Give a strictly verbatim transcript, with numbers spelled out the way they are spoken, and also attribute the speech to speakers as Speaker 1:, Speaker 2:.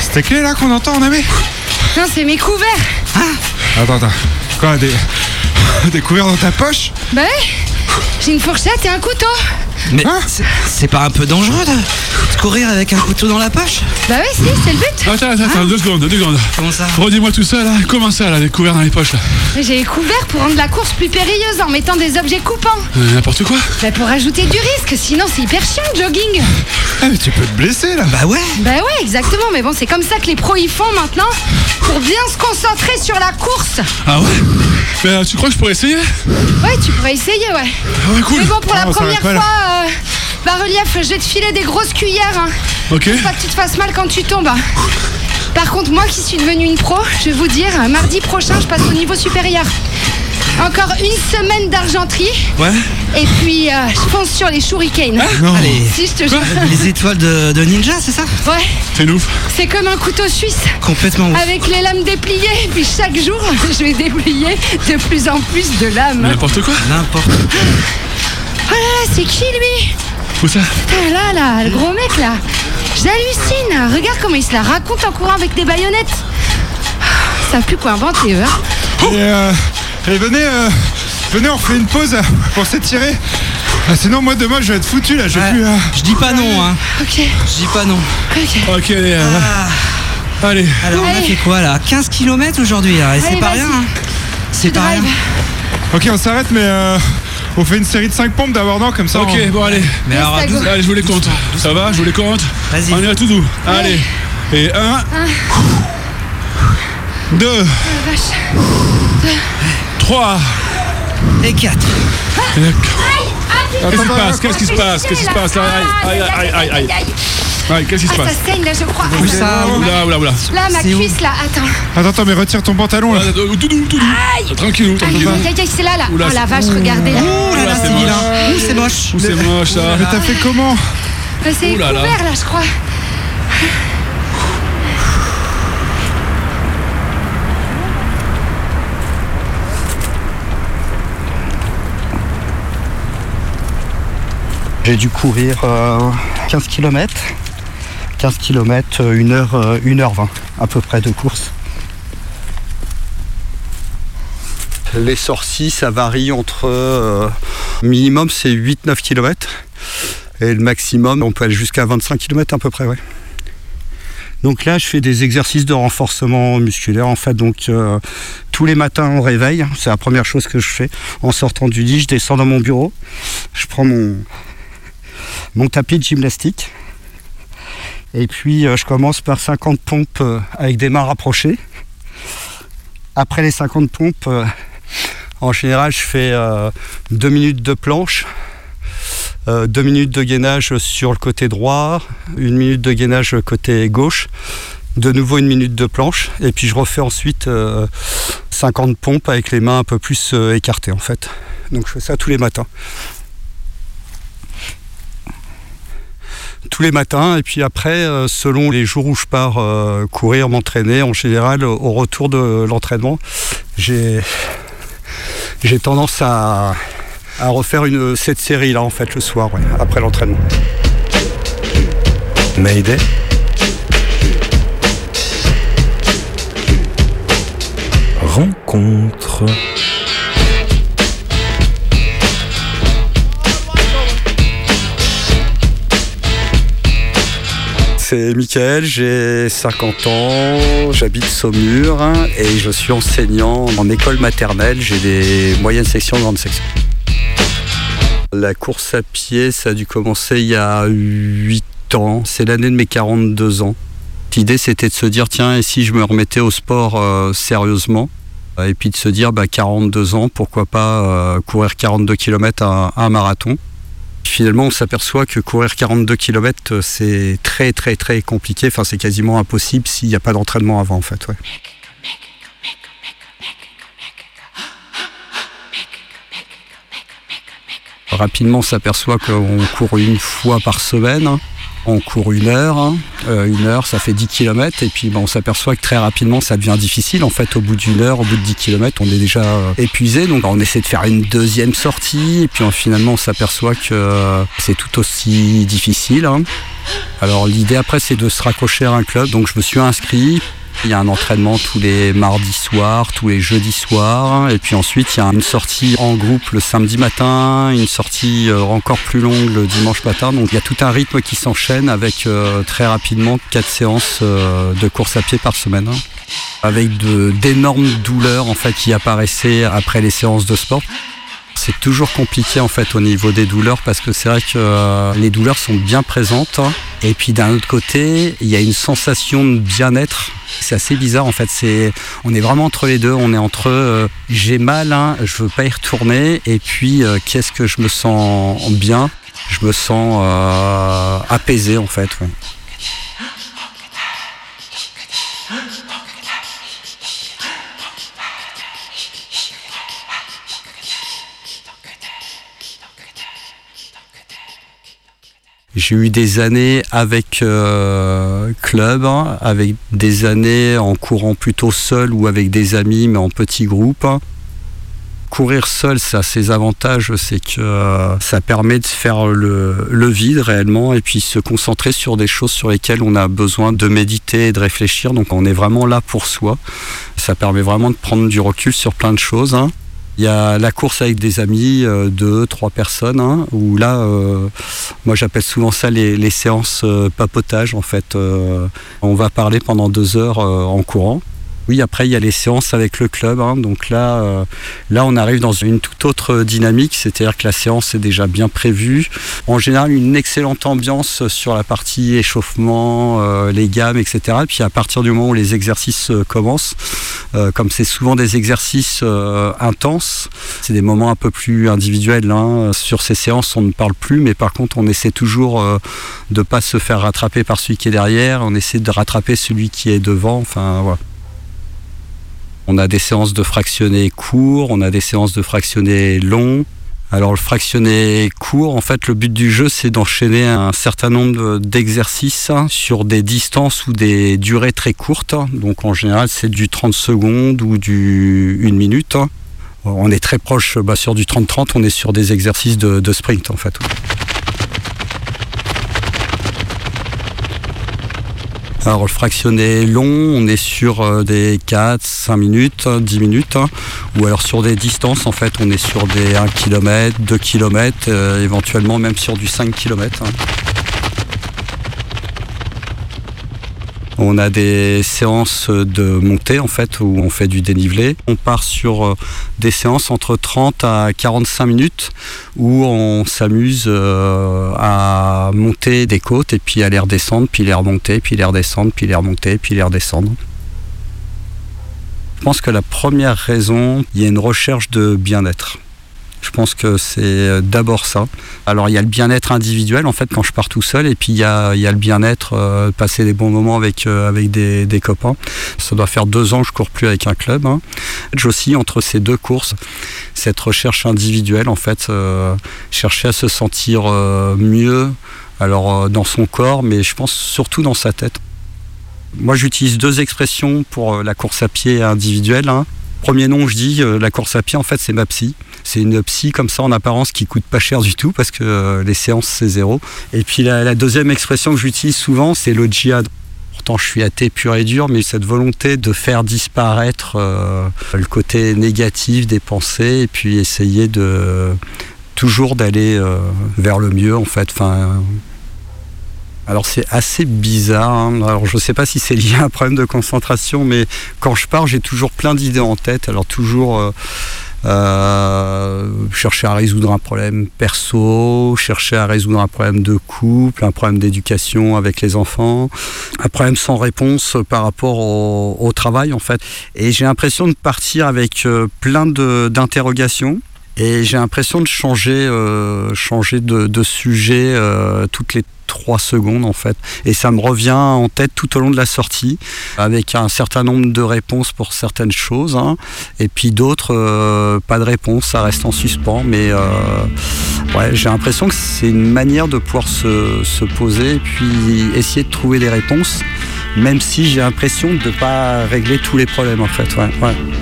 Speaker 1: C'est tes clés là qu'on entend en ami?
Speaker 2: Non, c'est mes couverts.
Speaker 1: Ah. Attends, attends. Quoi, des... des couverts dans ta poche?
Speaker 2: Bah ouais, j'ai une fourchette et un couteau.
Speaker 3: Mais
Speaker 1: Hein
Speaker 3: c'est, c'est pas un peu dangereux de, de courir avec un couteau dans la poche?
Speaker 2: Bah ouais, si, c'est le but.
Speaker 4: Attends, attends, attends, deux secondes, deux secondes.
Speaker 3: Comment ça?
Speaker 4: Redis-moi tout ça là, comment ça là, les couverts dans les poches là?
Speaker 2: J'ai les couverts pour rendre la course plus périlleuse en mettant des objets coupants.
Speaker 4: Euh, N'importe quoi?
Speaker 2: Bah pour ajouter du risque, sinon c'est hyper chiant le jogging.
Speaker 1: Ah mais tu peux te blesser là.
Speaker 3: Bah ouais.
Speaker 2: Bah ouais, exactement, mais bon, c'est comme ça que les pros y font maintenant, pour bien se concentrer sur la course.
Speaker 4: Ah ouais? Mais euh, tu crois que je pourrais essayer?
Speaker 2: Ouais, tu pourrais essayer, ouais.
Speaker 4: Ah ouais, cool.
Speaker 2: Mais bon, pour la
Speaker 1: Ah, on
Speaker 2: première
Speaker 1: s'arrête pas, là.
Speaker 2: fois, euh, bah relief, je vais te filer des grosses cuillères, hein.
Speaker 4: Ok.
Speaker 2: Faut pas que tu te fasses mal quand tu tombes. Par contre, moi qui suis devenue une pro, je vais vous dire, mardi prochain, je passe au niveau supérieur. Encore une semaine d'argenterie,
Speaker 3: Ouais.
Speaker 2: et puis euh, je fonce sur les shurikens.
Speaker 1: Non.
Speaker 3: Allez.
Speaker 2: Si, je te jure.
Speaker 3: Les étoiles de, de ninja, c'est ça?
Speaker 2: Ouais,
Speaker 4: C'est ouf.
Speaker 2: c'est comme un couteau suisse,
Speaker 3: Complètement ouf.
Speaker 2: avec les lames dépliées, et puis chaque jour, je vais déplier de plus en plus de lames.
Speaker 4: N'importe quoi?
Speaker 3: N'importe.
Speaker 2: Oh là là, c'est qui lui?
Speaker 4: Où ça?
Speaker 2: Putain, là, là, le gros mec, là. J'hallucine. Regarde comment il se la raconte en courant avec des baïonnettes. Ils savent plus quoi inventer, eux. Hein.
Speaker 1: Et, euh, et venez, euh, venez, on fait une pause euh, pour s'étirer. Ah, sinon, moi demain, je vais être foutu là. Je vais
Speaker 3: Ouais.
Speaker 1: plus. euh,
Speaker 3: Je dis pas non, hein.
Speaker 2: Ok,
Speaker 3: Je dis pas non.
Speaker 2: ok.
Speaker 4: Ok, allez, euh,
Speaker 3: Ah.
Speaker 4: allez.
Speaker 3: Alors on a
Speaker 2: Allez.
Speaker 3: fait quoi là? quinze kilomètres aujourd'hui là, et c'est
Speaker 2: Allez,
Speaker 3: pas
Speaker 2: vas-y.
Speaker 3: rien. Hein. C'est
Speaker 2: Tu
Speaker 3: pas rien.
Speaker 2: drives.
Speaker 1: Ok, on s'arrête, mais euh, on fait une série de cinq pompes d'abord, non? Comme ça.
Speaker 4: Ok,
Speaker 1: on-
Speaker 4: bon, allez.
Speaker 3: Mais
Speaker 2: Laisse
Speaker 3: alors,
Speaker 2: ta
Speaker 3: douze-
Speaker 2: go.
Speaker 4: Allez, je vous les compte. Ça va? Je vous les compte.
Speaker 3: Vas-y.
Speaker 4: On y va tout doux. Allez. Et un. Deux.
Speaker 2: Oh, vache.
Speaker 4: Trois.
Speaker 3: et quatre.
Speaker 4: Et Qu'est-ce qui se passe? Qu'est-ce qui se passe? Qu'est-ce qui se passe? Aïe, aïe, aïe, aïe, aïe. Aïe, qu'est-ce qui se
Speaker 2: Ah,
Speaker 4: passe?
Speaker 2: ça saigne, là, je crois.
Speaker 3: Où ça?
Speaker 4: Oula, oula, oula.
Speaker 2: Là, ma
Speaker 3: C'est où?
Speaker 2: cuisse, là, attends.
Speaker 1: Attends, attends, mais retire ton pantalon là.
Speaker 4: Voilà, Tout doux, tout doux. Tranquillou,
Speaker 2: Aïe,
Speaker 4: tranquillou.
Speaker 2: aïe, aïe, c'est là, là.
Speaker 4: Oula,
Speaker 2: Oh la
Speaker 4: c'est-
Speaker 2: vache, regardez, là.
Speaker 3: Ouh là là,
Speaker 4: c'est
Speaker 3: c'est
Speaker 4: moche.
Speaker 3: vilain. Ouh, c'est moche.
Speaker 4: Ouh, c'est moche ça.
Speaker 1: Mais t'as fait comment?
Speaker 2: Mais c'est
Speaker 4: Ouh là là.
Speaker 2: couvert, là, je crois.
Speaker 5: J'ai dû courir euh, quinze kilomètres. quinze kilomètres, une heure, euh, une heure vingt à peu près de course. Les sorties, ça varie entre... Euh, minimum, c'est huit neuf kilomètres. Et le maximum, on peut aller jusqu'à vingt-cinq kilomètres à peu près, ouais. Donc là, je fais des exercices de renforcement musculaire. En fait, donc euh, tous les matins au réveil, c'est la première chose que je fais. En sortant du lit, je descends dans mon bureau. Je prends mon, mon tapis de gymnastique. Et puis, euh, je commence par cinquante pompes euh, avec des mains rapprochées. Après les cinquante pompes, euh, en général, je fais euh, deux minutes de planche. Euh, deux minutes de gainage sur le côté droit, une minute de gainage côté gauche, de nouveau une minute de planche, et puis je refais ensuite euh, cinquante pompes avec les mains un peu plus euh, écartées en fait. Donc je fais ça tous les matins. Tous les matins, et puis après, euh, selon les jours où je pars euh, courir, m'entraîner, en général, au retour de l'entraînement, j'ai, j'ai tendance à... à refaire une, cette série là en fait le soir, ouais, après l'entraînement. Mayday.
Speaker 6: Rencontre.
Speaker 5: C'est Mickaël, j'ai cinquante ans, j'habite Saumur hein, et je suis enseignant en école maternelle, j'ai des moyennes sections, grandes sections. La course à pied, ça a dû commencer il y a huit ans, c'est l'année de mes quarante-deux ans. L'idée c'était de se dire tiens, et si je me remettais au sport euh, sérieusement, et puis de se dire bah, quarante-deux ans, pourquoi pas euh, courir quarante-deux kilomètres à, à un marathon. Finalement, on s'aperçoit que courir quarante-deux kilomètres, c'est très très très compliqué, enfin c'est quasiment impossible s'il n'y a pas d'entraînement avant en fait. Ouais. Rapidement, on s'aperçoit qu'on court une fois par semaine. On court une heure, hein. euh, une heure ça fait dix kilomètres et puis ben, on s'aperçoit que très rapidement ça devient difficile. En fait au bout d'une heure, au bout de dix kilomètres on est déjà euh, épuisé, donc on essaie de faire une deuxième sortie et puis euh, finalement on s'aperçoit que euh, c'est tout aussi difficile. Hein. Alors l'idée après c'est de se raccrocher à un club, donc je me suis inscrit. Il y a un entraînement tous les mardis soirs, tous les jeudis soirs. Et puis ensuite, il y a une sortie en groupe le samedi matin, une sortie encore plus longue le dimanche matin. Donc il y a tout un rythme qui s'enchaîne avec euh, très rapidement quatre séances euh, de course à pied par semaine. Hein. Avec de, d'énormes douleurs en fait, qui apparaissaient après les séances de sport. C'est toujours compliqué en fait au niveau des douleurs parce que c'est vrai que euh, les douleurs sont bien présentes. Et puis d'un autre côté, il y a une sensation de bien-être. C'est assez bizarre en fait. C'est, on est vraiment entre les deux. On est entre euh, j'ai mal, hein, je veux pas y retourner, et puis euh, qu'est-ce que je me sens bien. Je me sens euh, apaisé en fait. Ouais. J'ai eu des années avec euh, club, hein, avec des années en courant plutôt seul ou avec des amis, mais en petits groupes. Courir seul, ça a ses avantages, c'est que euh, ça permet de faire le, le vide réellement et puis se concentrer sur des choses sur lesquelles on a besoin de méditer et de réfléchir. Donc on est vraiment là pour soi. Ça permet vraiment de prendre du recul sur plein de choses. Hein. Il y a la course avec des amis, euh, deux, trois personnes, hein, où là, euh, moi j'appelle souvent ça les, les séances euh, papotage en fait. Euh, on va parler pendant deux heures euh, en courant. Oui, après il y a les séances avec le club, hein, donc là, euh, là on arrive dans une toute autre dynamique, c'est-à-dire que la séance est déjà bien prévue. En général, une excellente ambiance sur la partie échauffement, euh, les gammes, et cetera. Et puis à partir du moment où les exercices euh, commencent, euh, comme c'est souvent des exercices euh, intenses, c'est des moments un peu plus individuels. Hein. Sur ces séances, on ne parle plus, mais par contre, on essaie toujours euh, de ne pas se faire rattraper par celui qui est derrière, on essaie de rattraper celui qui est devant, enfin voilà. On a des séances de fractionnés courts, on a des séances de fractionnés longs. Alors le fractionné court, en fait, le but du jeu, c'est d'enchaîner un certain nombre d'exercices sur des distances ou des durées très courtes. Donc en général, c'est du trente secondes ou du une minute. On est très proche, bah, sur du trente trente, on est sur des exercices de, de sprint en fait. Alors le fractionné long, on est sur des quatre, cinq minutes, dix minutes, hein, ou alors sur des distances, en fait, on est sur des un kilomètre, deux kilomètres, euh, éventuellement même sur du cinq kilomètres. Hein. On a des séances de montée en fait où on fait du dénivelé. On part sur des séances entre trente à quarante-cinq minutes où on s'amuse à monter des côtes et puis à les redescendre, puis les remonter, puis les redescendre, puis les remonter, puis les redescendre. Je pense que la première raison, il y a une recherche de bien-être. Je pense que c'est d'abord ça. Alors il y a le bien-être individuel en fait quand je pars tout seul et puis il y a, il y a le bien-être, euh, passer des bons moments avec, euh, avec des, des copains. Ça doit faire deux ans que je cours plus avec un club. Hein. J'oscille entre ces deux courses, cette recherche individuelle en fait, euh, chercher à se sentir euh, mieux alors, euh, dans son corps, mais je pense surtout dans sa tête. Moi j'utilise deux expressions pour la course à pied individuelle. Hein. Premier nom, je dis, euh, la course à pied, en fait, c'est ma psy. C'est une psy comme ça en apparence qui coûte pas cher du tout parce que euh, les séances, c'est zéro. Et puis la, la deuxième expression que j'utilise souvent, c'est le djihad. Pourtant, je suis athée pur et dur, mais cette volonté de faire disparaître euh, le côté négatif des pensées et puis essayer de toujours d'aller euh, vers le mieux, en fait. Enfin, alors c'est assez bizarre, hein. Alors je ne sais pas si c'est lié à un problème de concentration, mais quand je pars, j'ai toujours plein d'idées en tête. Alors toujours euh, euh, chercher à résoudre un problème perso, chercher à résoudre un problème de couple, un problème d'éducation avec les enfants, un problème sans réponse par rapport au, au travail en fait. Et j'ai l'impression de partir avec euh, plein de, d'interrogations. Et j'ai l'impression de changer, euh, changer de, de sujet euh, toutes les trois secondes en fait. Et ça me revient en tête tout au long de la sortie, avec un certain nombre de réponses pour certaines choses, hein, et puis d'autres, euh, pas de réponse, ça reste en suspens, mais euh, Ouais, j'ai l'impression que c'est une manière de pouvoir se, se poser et puis essayer de trouver des réponses, même si j'ai l'impression de ne pas régler tous les problèmes en fait. Ouais, ouais.